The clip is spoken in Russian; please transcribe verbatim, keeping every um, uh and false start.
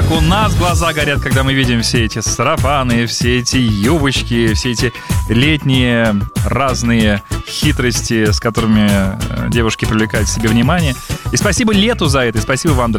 как у нас глаза горят, когда мы видим все эти сарафаны, все эти юбочки, все эти летние разные хитрости, с которыми девушки привлекают к себе внимание. И спасибо лету за это, и спасибо вам,